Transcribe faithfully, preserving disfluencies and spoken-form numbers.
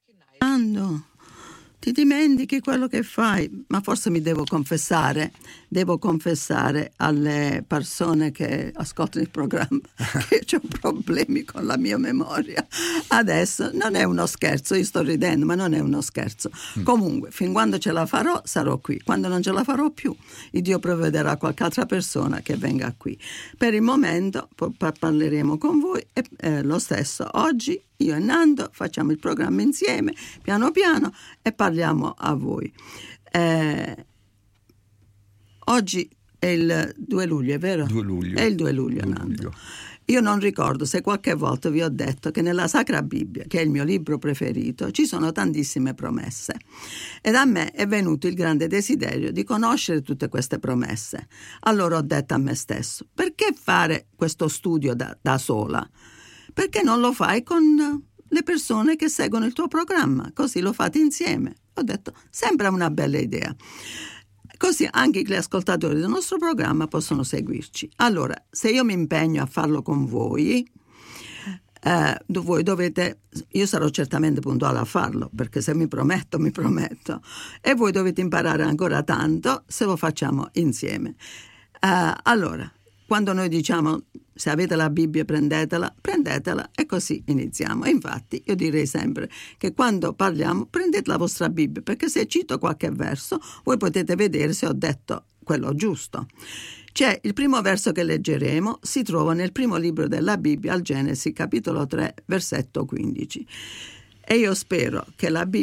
Ando, ti dimentichi quello che fai, ma forse mi devo confessare, devo confessare alle persone che ascoltano il programma che ho problemi con la mia memoria. Adesso non è uno scherzo, io sto ridendo, ma non è uno scherzo. Mm. Comunque, fin quando ce la farò, sarò qui. Quando non ce la farò più, il Dio provvederà qualche altra persona che venga qui. Per il momento parleremo con voi e eh, lo stesso oggi. Io e Nando facciamo il programma insieme, piano piano, e parliamo a voi. Eh, oggi è il due luglio, è vero? due luglio. È il due luglio, due Nando. luglio. Io non ricordo se qualche volta vi ho detto che nella Sacra Bibbia, che è il mio libro preferito, ci sono tantissime promesse. Ed a me è venuto il grande desiderio di conoscere tutte queste promesse. Allora ho detto a me stesso, perché fare questo studio da, da sola? Perché non lo fai con le persone che seguono il tuo programma? Così lo fate insieme. Ho detto, sembra una bella idea. Così anche gli ascoltatori del nostro programma possono seguirci. Allora, se io mi impegno a farlo con voi, eh, voi dovete, io sarò certamente puntuale a farlo, perché se mi prometto, mi prometto. E voi dovete imparare ancora tanto se lo facciamo insieme. Eh, allora, quando noi diciamo se avete la Bibbia prendetela, prendetela e così iniziamo. E infatti io direi sempre che quando parliamo prendete la vostra Bibbia, perché se cito qualche verso voi potete vedere se ho detto quello giusto. C'è il primo verso che leggeremo, si trova nel primo libro della Bibbia, al Genesi capitolo tre versetto quindici. E io spero che la Bibbia